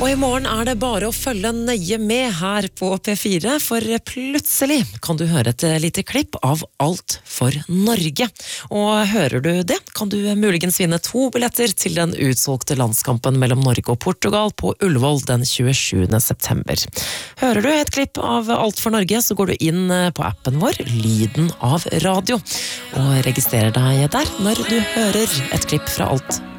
Og i morgen det bare å følge nøye med her på P4, for plutselig kan du høre et lite klipp av Alt for Norge. Og hører du det, kan du muligens vinne 2 billetter til den utsolgte landskampen mellom Norge og Portugal på Ullevål den 27. september. Hører du et klipp av Alt for Norge, så går du inn på appen vår, Lyden av Radio, og registrerer deg der når du hører et klipp fra Alt